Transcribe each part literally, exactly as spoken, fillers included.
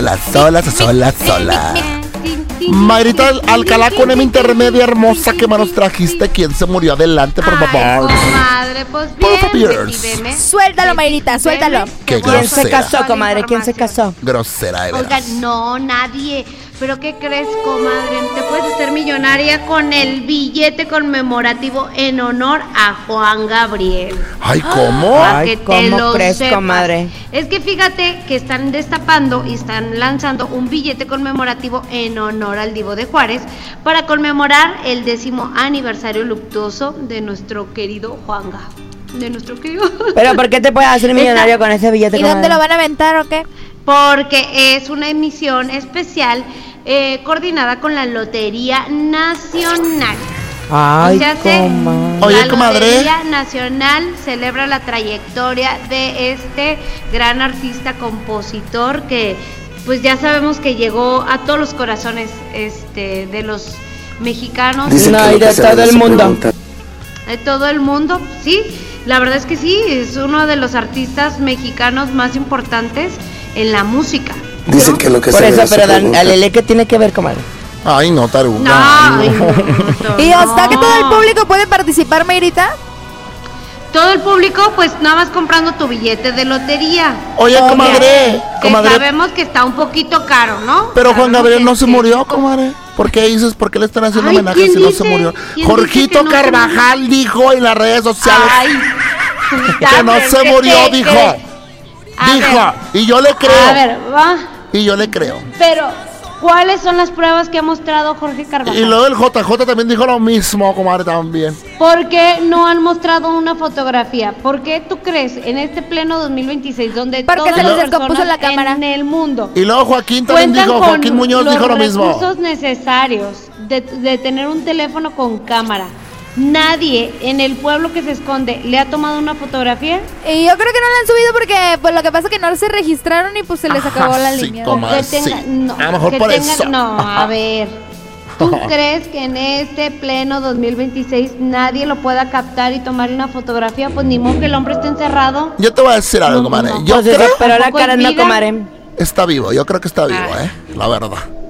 La sola, sola, sola. Mayrita Alcalá con M intermedia hermosa, ¿qué manos trajiste? ¿Quién se murió? Adelante, por favor. Comadre, pues bien. Suéltalo, Mayrita, suéltalo. Qué ¿Quién se grosera. casó, comadre? ¿Quién se casó? Grosera, de veras. Oigan, no, nadie. ¿Pero qué crees, comadre? Te puedes hacer millonaria con el billete conmemorativo en honor a Juan Gabriel. Ay, ¿cómo? Para Ay, que te ¿cómo lo crees, sepas. comadre? Es que fíjate que están destapando y están lanzando un billete conmemorativo en honor al Divo de Juárez para conmemorar el décimo aniversario luctuoso de nuestro querido Juanga. De nuestro querido. ¿Pero por qué te puedes hacer millonario con ese billete, ¿Y comadre? dónde lo van a aventar o qué? Porque es una emisión especial eh, coordinada con la Lotería Nacional. Ay, O sea, se- comadre. Oye, la comadre. Lotería Nacional celebra la trayectoria de este gran artista compositor que pues ya sabemos que llegó a todos los corazones este de los mexicanos, Dicen No, que y lo que de se todo debe el se mundo. pregunta. de todo el mundo, sí, la verdad es que sí, es uno de los artistas mexicanos más importantes en la música. Dicen que lo que Por se eso, debe se pero Dan, pregunta. Alele, ¿qué tiene que ver, comadre? Ay, no, taruga. No, ay, no, no, ¿Y hasta no. que todo el público puede participar, Mayrita? Todo el público, pues nada más comprando tu billete de lotería. Oye, Oye, comadre, Que comadre. sabemos que está un poquito caro, ¿no? Pero Juan Sabemos Gabriel que- no se que- murió, comadre. ¿Por qué dices? ¿Por qué le están haciendo Ay, homenaje ¿quién si no dice? se murió? ¿Quién Jorgito dice que no se Carvajal dijo en las redes sociales Ay, que no se murió, dijo. A Dijo. ver. Y yo le A creo. ver, va. Y yo le creo. Pero, ¿cuáles son las pruebas que ha mostrado Jorge Carvajal? Y luego el J J también dijo lo mismo, comadre, también. ¿Por qué no han mostrado una fotografía? ¿Por qué tú crees en este pleno dos mil veintiséis donde Porque todas se les las descompuso personas la cámara. en el mundo Y luego Joaquín también cuentan dijo, con Joaquín Muñoz los dijo lo mismo. recursos necesarios de, de tener un teléfono con cámara? Nadie en el pueblo que se esconde le ha tomado una fotografía. Y yo creo que no la han subido porque pues lo que pasa es que no se registraron y pues se les acabó la sí, línea. comadre. Que tenga- sí. no, A lo mejor que por tenga- eso. No, a ver. ¿Tú crees que en este pleno dos mil veintiséis nadie lo pueda captar y tomarle una fotografía? Pues ni modo que el hombre esté encerrado. Yo te voy a decir algo, No, comadre. no. Yo Pues eso, creo pero la tampoco cara es no, vida. comadre. está vivo. Yo creo que está vivo, Ay. eh. La verdad.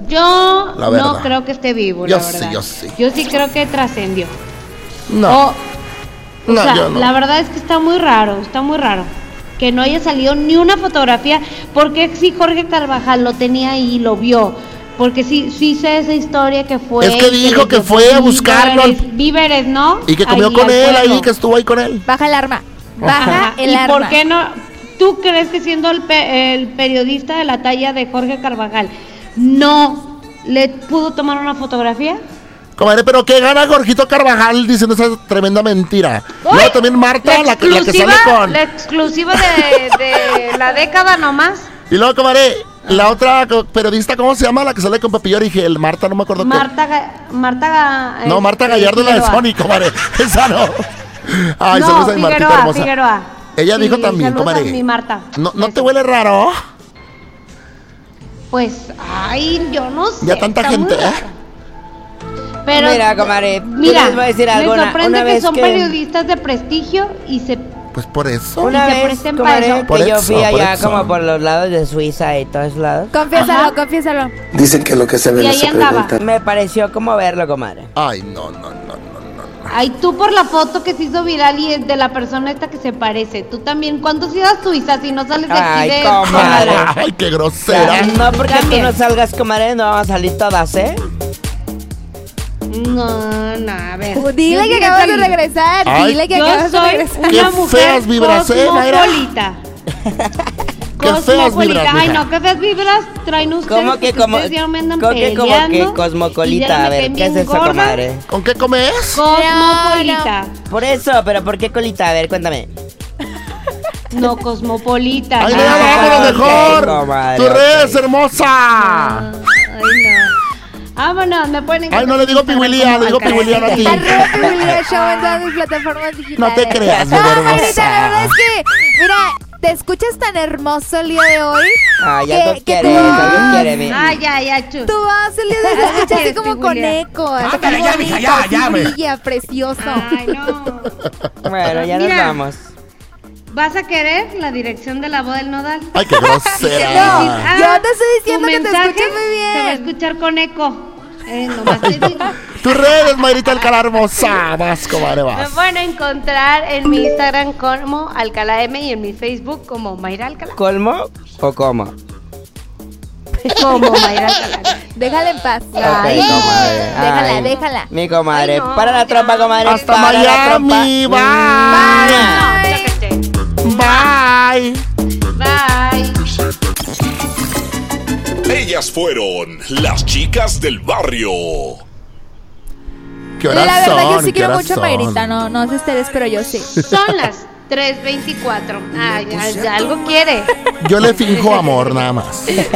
Yo La verdad. no creo que esté vivo, Yo la sí, verdad. yo sí. Yo sí creo que trascendió. No. O, o No, sea, yo no. la verdad es que está muy raro, está muy raro. Que no haya salido ni una fotografía. Porque si Jorge Carvajal lo tenía ahí y lo vio. Porque sí, sí sé esa historia que fue. Es que y dijo le que dio fue a buscarlo al- Víveres, víveres, ¿no? Y que comió Ahí con al él pueblo. ahí, que estuvo ahí con él. Baja el arma. Baja Ajá. el ¿Y arma. por qué no? ¿Tú crees que siendo el, pe- el periodista de la talla de Jorge Carvajal no le pudo tomar una fotografía? Comadre, pero ¿qué gana Jorgito Carvajal diciendo esa tremenda mentira? ¡Uy! Luego también Marta, la, que- la que sale con... La exclusiva de, de la década nomás. Y luego, comadre, la otra co- periodista, ¿cómo se llama? La que sale con Pepillo Origel, Marta, no me acuerdo qué. Marta, Ga- Marta, Ga- No, Marta este, Gallardo, la de Figueroa. Sony, comadre. Esa no. Ay, no, saludos a mi Martita Figueroa, hermosa. Figueroa. Ella Sí, dijo también, saludos a comadre. mi Marta. ¿No, ¿no te Beso. huele raro? Pues, ay, yo no sé. Ya tanta está muy gente, ¿eh? raro. Pero, Mira, comadre, yo mira, les voy a decir algo, me una- sorprende una que vez son que- periodistas de prestigio y se... Pues por eso. Una Y se vez, presten pa' comadre, eso. Por que yo eso, fui por allá eso. como por los lados de Suiza y todos lados. Confiésalo, Ajá. confiésalo. Dicen que lo que se ve Y no ahí se andaba. pregunta. Me pareció como verlo, comadre. Ay, no, no, no, no, no. Ay, tú por la foto que se hizo viral y es de la persona esta que se parece. Tú también, ¿cuántos ibas a Suiza si no sales de aquí Ay, de... comadre. Ay, qué grosera. No, porque También. tú no salgas, comadre, no vamos a salir todas, ¿eh? No, no, a ver. Uh, Dile Yo que sí he acabas de salido. regresar. Ay. Dile que Yo acabas de soy regresar. Qué una mujer feas vibras, ¿eh, Mayra? cosmopolita. Qué feas Cosmopolita. vibras, Ay, mija. no, qué feas vibras traen ustedes. ¿Cómo que porque como, ustedes ya me andan ¿cómo que como peleando, que y ya cosmocolita? me A ver, caen ¿qué es bien eso, gordas. comadre? ¿Con qué comes? Cosmopolita. Por eso, pero ¿por qué colita? A ver, cuéntame. No, cosmopolita. Ay, no. mira, vámonos ok, mejor. comadre, Tus redes, ok. hermosa. Ay, no. Vámonos, me ponen. Ay, no le digo pihuilía, le digo pihuilía a ti. Arroba Pihuilía Show en todas mis plataformas digitales. No te creas, mi No, hermosa. Marita, la verdad es que, mira, te escuchas tan hermoso el día de hoy. Ay, que- algo que quiere, tu algo voz- quiere, mi. Ay, ya, ya, chu. Tu voz el día de hoy se escucha así Ay, como con Pihuilía. eco. Así Ándale, como ya, mija, bonito, ya, ya, así me. brilla, precioso. Ay, no. Bueno, ya nos Mira. vamos. ¿Vas a querer la dirección de la boda del Nodal? Ay, qué No, grosera. yo te estoy diciendo tu que te mensaje escuches muy se va a bien. escuchar con eco. Eh, nomás te digo. Tus redes, Mayrita Alcalá hermosa. Vas, comadre, Me vas. pueden encontrar en mi Instagram como Alcalá M y en mi Facebook como Mayra Alcalá. ¿Colmo o cómo? Como Mayra Alcalá. Déjala en paz. Ay, Ok, comadre. Déjala, Ay, déjala. Mi comadre. Ay, no, para la ya. trompa, comadre. Hasta para la Miami. trompa. Bye. No, Bye. chácate. Bye. Ellas fueron las chicas del barrio. ¿Qué horas La verdad, son? yo sí ¿Qué quiero horas mucho a son? Mayrita. No, no sé ustedes, pero yo sí. Son las tres veinticuatro. Ah, ya, ya algo quiere. Yo le finjo amor, nada más.